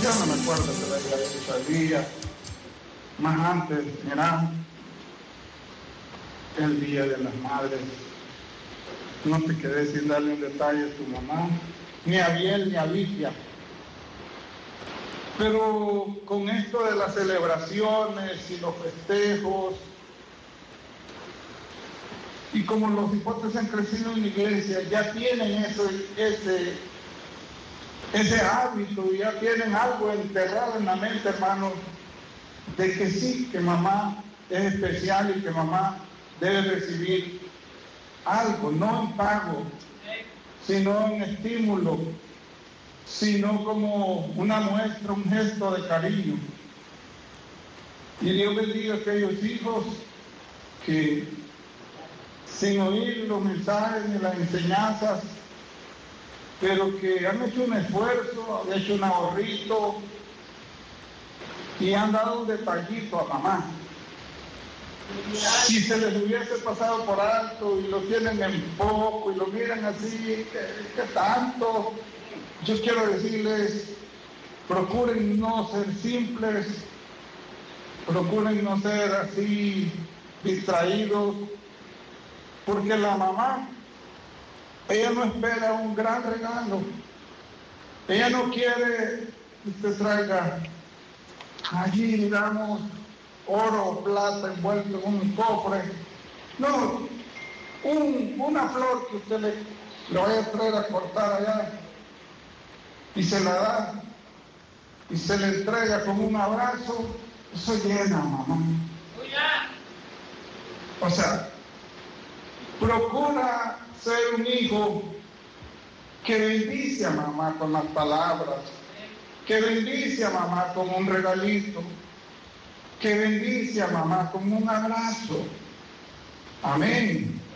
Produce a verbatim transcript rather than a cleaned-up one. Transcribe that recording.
Yo no me acuerdo que la haya dicho al día, más antes era el Día de las Madres. No te quedé sin darle un detalle a tu mamá, ni a Biel ni a Lidia. Pero con esto de las celebraciones y los festejos, y como los hipotes han crecido en la iglesia, ya tienen ese, ese, ese hábito, y ya tienen algo enterrado en la mente, hermanos, de que sí, que mamá es especial y que mamá debe recibir algo, no en pago, sino en estímulo, sino como una muestra, un gesto de cariño. Y Dios bendiga a aquellos hijos que, sin oír los mensajes ni las enseñanzas, pero que han hecho un esfuerzo, han hecho un ahorrito y han dado un detallito a mamá. Si se les hubiese pasado por alto y lo tienen en poco y lo miran así, ¿qué tanto? Yo quiero decirles, procuren no ser simples, procuren no ser así distraídos, porque la mamá, ella no espera un gran regalo, ella no quiere que usted traiga allí, digamos, oro o plata envuelto en un cofre. No, un, una flor que usted le, le vaya a traer a cortar allá y se la da y se le entrega con un abrazo, eso llena, mamá. O sea, procura ser un hijo que bendice a mamá con las palabras, que bendice a mamá con un regalito, que bendice a mamá con un abrazo. Amén.